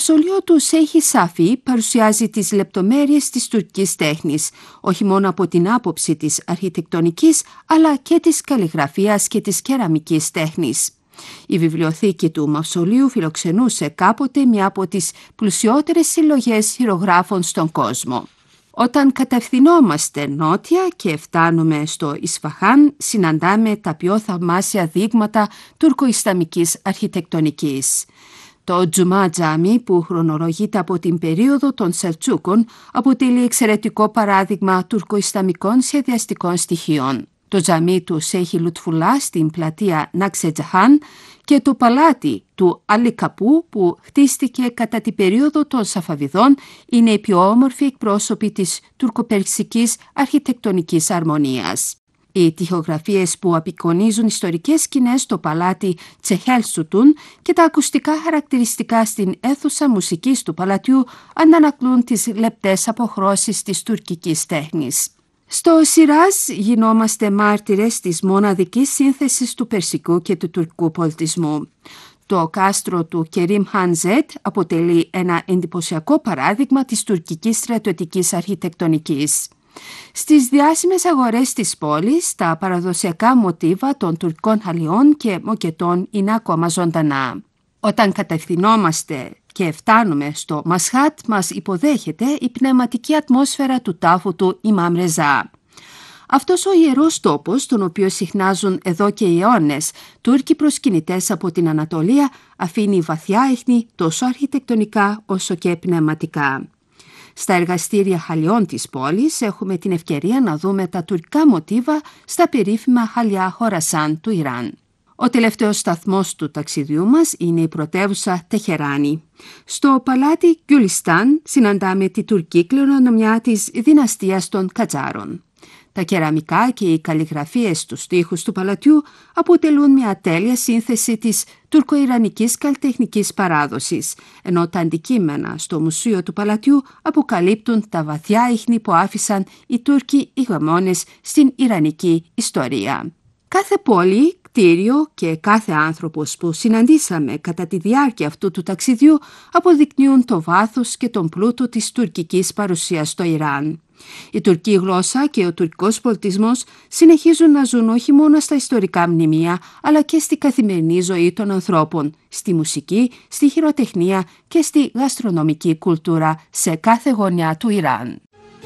μαυσολείο του Σέιχη Σάφη παρουσιάζει τις λεπτομέρειες της τουρκικής τέχνης, όχι μόνο από την άποψη της αρχιτεκτονικής, αλλά και της καλλιγραφίας και της κεραμικής τέχνης. Η βιβλιοθήκη του μαυσολείου φιλοξενούσε κάποτε μια από τις πλουσιότερες συλλογές χειρογράφων στον κόσμο. Όταν κατευθυνόμαστε νότια και φτάνουμε στο Ισφαχάν, συναντάμε τα πιο θαυμάσια δείγματα τουρκο-ισλαμικής αρχιτεκτονικής. Το Τζουμά Τζάμι, που χρονολογείται από την περίοδο των Σελτσούκων, αποτελεί εξαιρετικό παράδειγμα τουρκο-ισλαμικών σχεδιαστικών στοιχείων. Το τζαμί του Σέιχη Λουτφουλά στην πλατεία Ναξετζαχάν και το παλάτι του Αλικαπού, που χτίστηκε κατά την περίοδο των Σαφαβιδών, είναι οι πιο όμορφοι εκπρόσωποι της τουρκοπερσικής αρχιτεκτονικής αρμονίας. Οι τοιχογραφίες που απεικονίζουν ιστορικές σκηνές στο παλάτι Τσεχέλσουτουν και τα ακουστικά χαρακτηριστικά στην αίθουσα μουσικής του παλατιού αντανακλούν τις λεπτές αποχρώσεις της τουρκικής τέχνης. Στο Σιράζ γινόμαστε μάρτυρες της μοναδικής σύνθεσης του περσικού και του τουρκικού πολιτισμού. Το κάστρο του Κερίμ Χαν Ζετ αποτελεί ένα εντυπωσιακό παράδειγμα της τουρκικής στρατιωτικής αρχιτεκτονικής. Στις διάσημες αγορές της πόλης, τα παραδοσιακά μοτίβα των τουρκικών χαλιών και μοκετών είναι ακόμα ζωντανά. Όταν κατευθυνόμαστε και φτάνουμε στο Μασχάτ, μας υποδέχεται η πνευματική ατμόσφαιρα του τάφου του Ιμάμ Ρεζά. Αυτός ο ιερός τόπος, τον οποίο συχνάζουν εδώ και αιώνες Τούρκοι προσκυνητές από την Ανατολία, αφήνει βαθιά ίχνη τόσο αρχιτεκτονικά όσο και πνευματικά. Στα εργαστήρια χαλιών της πόλης έχουμε την ευκαιρία να δούμε τα τουρκικά μοτίβα στα περίφημα χαλιά Χορασάν του Ιράν. Ο τελευταίος σταθμός του ταξιδιού μας είναι η πρωτεύουσα Τεχεράνη. Στο παλάτι Γκιουλιστάν συναντάμε τη τουρκική κληρονομιά της δυναστείας των Κατζάρων. Τα κεραμικά και οι καλλιγραφίες στους τοίχους του παλατιού αποτελούν μια τέλεια σύνθεση της τουρκο-ιρανικής καλλιτεχνικής παράδοσης, ενώ τα αντικείμενα στο μουσείο του παλατιού αποκαλύπτουν τα βαθιά ίχνη που άφησαν οι Τούρκοι ηγεμόνες στην ιρανική ιστορία. Κάθε πόλη, κτίριο και κάθε άνθρωπος που συναντήσαμε κατά τη διάρκεια αυτού του ταξιδιού αποδεικνύουν το βάθος και τον πλούτο της τουρκικής παρουσίας στο Ιράν. Η τουρκική γλώσσα και ο τουρκικός πολιτισμός συνεχίζουν να ζουν όχι μόνο στα ιστορικά μνημεία, αλλά και στη καθημερινή ζωή των ανθρώπων, στη μουσική, στη χειροτεχνία και στη γαστρονομική κουλτούρα σε κάθε γωνιά του Ιράν.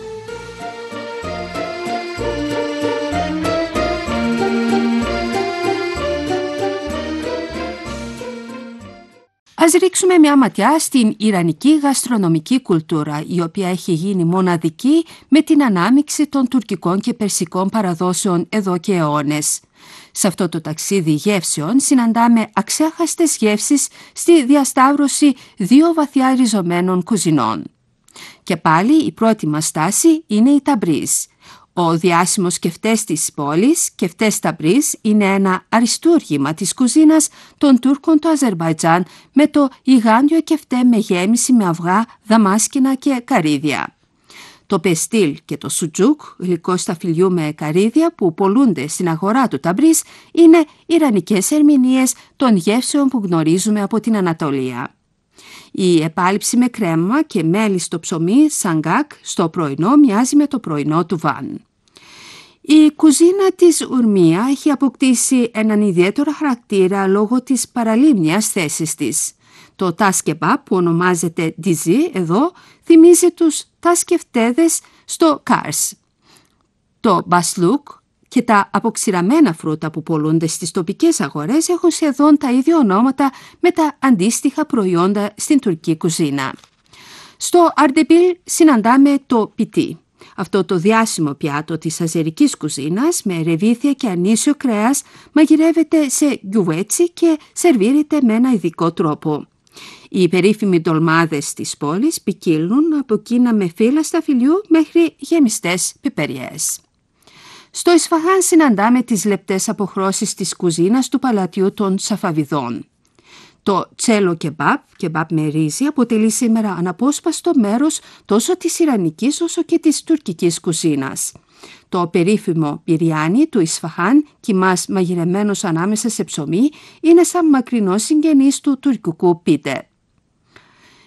Ας ρίξουμε μια ματιά στην ιρανική γαστρονομική κουλτούρα, η οποία έχει γίνει μοναδική με την ανάμειξη των τουρκικών και περσικών παραδόσεων εδώ και αιώνες. Σε αυτό το ταξίδι γεύσεων συναντάμε αξέχαστες γεύσεις στη διασταύρωση δύο βαθιά ριζωμένων κουζινών. Και πάλι η πρώτη μας στάση είναι η Ταμπρίζ. Ο διάσημος κεφτές της πόλης, κεφτές Ταμπρίζ, είναι ένα αριστούργημα της κουζίνας των Τούρκων του Αζερμπαϊτζάν με το γιγάντιο κεφτέ με γέμιση με αυγά, δαμάσκηνα και καρύδια. Το πεστίλ και το σουτζούκ, γλυκό σταφυλιού με καρύδια που πωλούνται στην αγορά του Ταμπρίζ, είναι ιρανικές ερμηνείες των γεύσεων που γνωρίζουμε από την Ανατολία. Η επάλυψη με κρέμα και μέλι στο ψωμί, σαγκάκ, στο πρωινό μοιάζει με το πρωινό του Βαν. Η κουζίνα της Ουρμία έχει αποκτήσει έναν ιδιαίτερο χαρακτήρα λόγω της παραλίμνιας θέσης της. Το τάσκεμπαπ, που ονομάζεται ντιζί εδώ, θυμίζει τους τάσκευτέδες στο Κάρς. Το μπασλούκ και τα αποξηραμένα φρούτα που πωλούνται στις τοπικές αγορές έχουν σχεδόν τα ίδια ονόματα με τα αντίστοιχα προϊόντα στην τουρκική κουζίνα. Στο Αρντεμπίλ συναντάμε το πιτί. Αυτό το διάσημο πιάτο της αζερικής κουζίνας με ρεβίθια και ανήσιο κρέας μαγειρεύεται σε γκιουέτσι και σερβίρεται με ένα ειδικό τρόπο. Οι περίφημοι ντολμάδες της πόλης ποικίλουν από εκείνα με φύλλα σταφυλιού μέχρι γεμιστές πιπεριές. Στο Ισφαχάν συναντάμε τις λεπτές αποχρώσεις της κουζίνας του παλατιού των Σαφαβιδών. Το τσέλο κεμπάπ με ρύζι, αποτελεί σήμερα αναπόσπαστο μέρος τόσο της ιρανικής όσο και της τουρκικής κουζίνας. Το περίφημο μπιριάνι του Ισφαχάν, κιμάς μαγειρεμένος ανάμεσα σε ψωμί, είναι σαν μακρινός συγγενής του τουρκικού πίτε.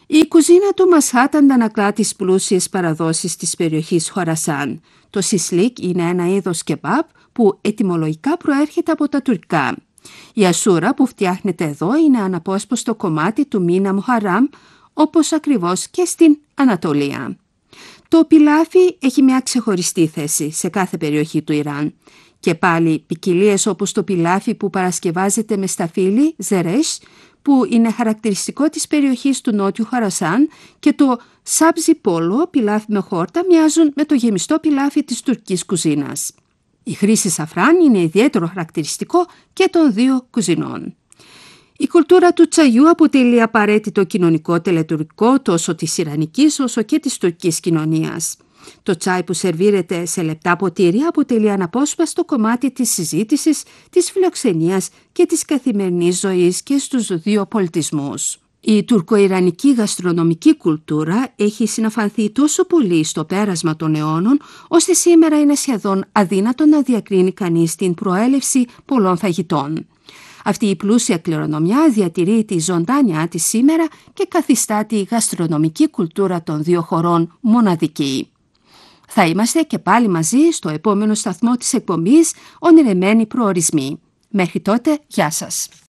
Η κουζίνα του Μασχάτ αντανακλά τις πλούσιες παραδόσεις της περιοχής Χορασάν. Το σισλίκ είναι ένα είδος κεμπάπ που ετυμολογικά προέρχεται από τα τουρκικά. Η ασούρα που φτιάχνεται εδώ είναι αναπόσπαστο κομμάτι του μήνα Μουχαράμ, όπως ακριβώς και στην Ανατολία. Το πιλάφι έχει μια ξεχωριστή θέση σε κάθε περιοχή του Ιράν. Και πάλι ποικιλίες όπως το πιλάφι που παρασκευάζεται με σταφύλι, ζερέσ, που είναι χαρακτηριστικό της περιοχής του νότιου Χορασάν, και το σάμπζι πόλο, πιλάφι με χόρτα, μοιάζουν με το γεμιστό πιλάφι της τουρκικής κουζίνας. Η χρήση σαφράν είναι ιδιαίτερο χαρακτηριστικό και των δύο κουζινών. Η κουλτούρα του τσαγιού αποτελεί απαραίτητο κοινωνικό τελετουργικό τόσο της ιρανικής όσο και της τουρκικής κοινωνίας. Το τσάι που σερβίρεται σε λεπτά ποτήρια αποτελεί αναπόσπαστο κομμάτι της συζήτησης, της φιλοξενίας και της καθημερινής ζωής και στους δύο πολιτισμούς. Η τουρκο-ιρανική γαστρονομική κουλτούρα έχει συναφανθεί τόσο πολύ στο πέρασμα των αιώνων, ώστε σήμερα είναι σχεδόν αδύνατο να διακρίνει κανείς την προέλευση πολλών φαγητών. Αυτή η πλούσια κληρονομιά διατηρεί τη ζωντάνια της σήμερα και καθιστά τη γαστρονομική κουλτούρα των δύο χωρών μοναδική. Θα είμαστε και πάλι μαζί στο επόμενο σταθμό της εκπομπής «Ονειρεμένοι προορισμοί». Μέχρι τότε, γεια σας.